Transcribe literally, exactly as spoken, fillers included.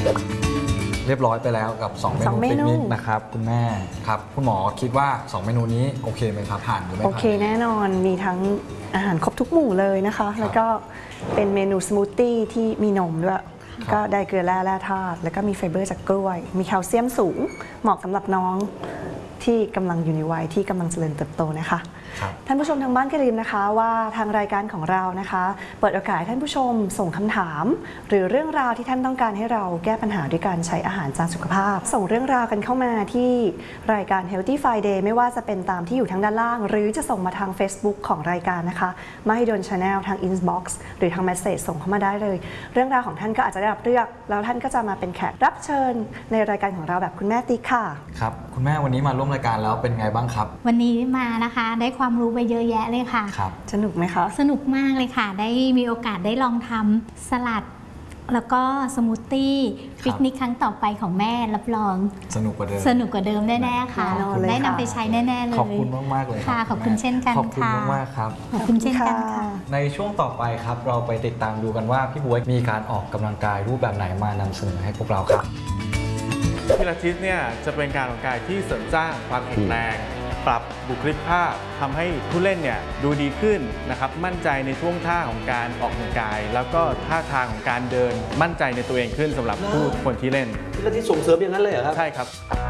เรียบร้อยไปแล้วกับสองเมนูปิกนิกนะครับคุณแม่ครับคุณหมอคิดว่าสองเมนูนี้โอเคไหมครับผ่านหรือไม่ผ่านโอเคแน่นอนมีทั้งอาหารครบทุกหมู่เลยนะคะแล้วก็เป็นเมนูสมูทตี้ที่มีนมด้วยก็ได้เกลือแร่แร่ธาตุแล้วก็มีไฟเบอร์จากกล้วยมีแคลเซียมสูงเหมาะสำหรับน้องที่กำลังอยู่ในวัยที่กำลังเจริญเติบโตนะคะท่านผู้ชมทางบ้านก็ลืมนะคะว่าทางรายการของเรานะคะเปิดโอกาสให้ท่านผู้ชมส่งคำถามหรือเรื่องราวที่ท่านต้องการให้เราแก้ปัญหาด้วยการใช้อาหารจานสุขภาพส่งเรื่องราวกันเข้ามาที่รายการ Healthy Friday ไม่ว่าจะเป็นตามที่อยู่ทางด้านล่างหรือจะส่งมาทาง Facebook ของรายการนะคะMahidol Channel ทาง Inbox หรือทาง Message ส่งเข้ามาได้เลยเรื่องราวของท่านก็อาจจะได้รับเลือกแล้วท่านก็จะมาเป็นแขกรับเชิญในรายการของเราแบบคุณแม่ติ๊กค่ะครับคุณแม่วันนี้มาร่วมรายการแล้วเป็นไงบ้างครับวันนี้มานะคะได้ความรู้ไปเยอะแยะเลยค่ะครับสนุกไหมคะสนุกมากเลยค่ะได้มีโอกาสได้ลองทำสลัดแล้วก็สมูทตี้ปิกนิกครั้งต่อไปของแม่รับรองสนุกกว่าเดิมสนุกกว่าเดิมแน่ๆค่ะได้นำไปใช้แน่ๆเลยขอบคุณมากๆเลยค่ะขอบคุณเช่นกันขอบคุณมากๆครับขอบคุณเช่นกันค่ะในช่วงต่อไปครับเราไปติดตามดูกันว่าพี่บ๊วยมีการออกกำลังกายรูปแบบไหนมานำเสนอให้พวกเราครับพิลาทิสเนี่ยจะเป็นการออกกำลังกายที่เสริมสร้างความแข็งแรงปรับบุคลิกภาพทำให้ผู้เล่นเนี่ยดูดีขึ้นนะครับมั่นใจในท่วงท่าของการออกกำลังกายแล้วก็ท่าทางของการเดินมั่นใจในตัวเองขึ้นสำหรับผู้คนที่เล่นพิลาทิสส่งเสริมอย่างนั้นเลยเหรอครับใช่ครับ